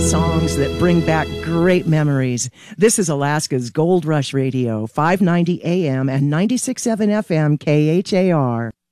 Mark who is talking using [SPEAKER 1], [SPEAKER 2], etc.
[SPEAKER 1] Songs that bring back great memories. This is Alaska's Gold Rush Radio, 590 AM and 96.7 FM KHAR.